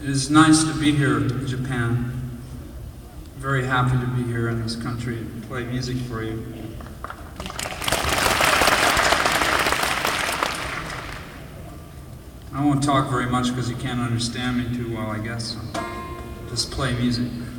It is nice to be here in Japan. Very happy to be here in this country and play music for you. I won't talk very much because you can't understand me too well, I guess. So just play music.